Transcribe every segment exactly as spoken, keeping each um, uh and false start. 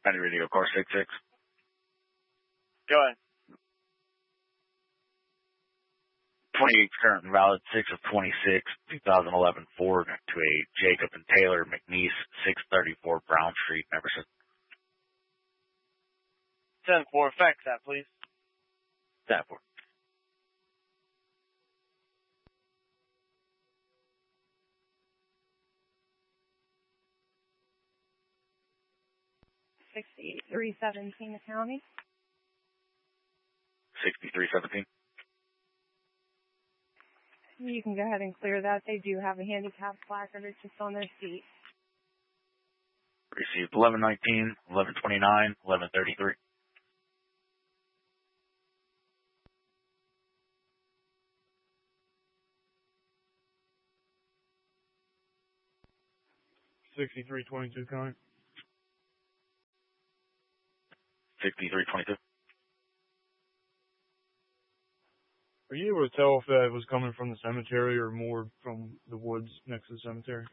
County Radio, car six six. Go ahead. twenty-eight current and valid, six of twenty-six, twenty eleven Ford to a Jacob and Taylor McNeese, six thirty-four Brown Street, Neverson. ten four, fax that, please. ten four. sixty-three seventeen, the county. sixty-three seventeen. You can go ahead and clear that. They do have a handicap placard. It's just on their seat. Received eleven nineteen, eleven twenty-nine, eleven thirty-three. sixty-three twenty-two, Connie. sixty-three twenty-two. Are you able to tell if that was coming from the cemetery or more from the woods next to the cemetery?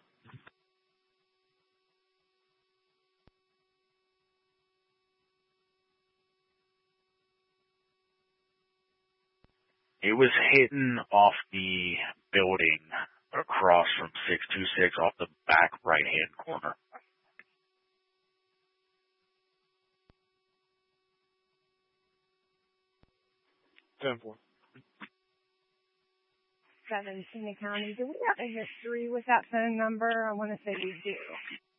It was hitting off the building across from six two six off the back right-hand corner. ten four. seventeen, the county. Do we have a history with that phone number? I want to say we do.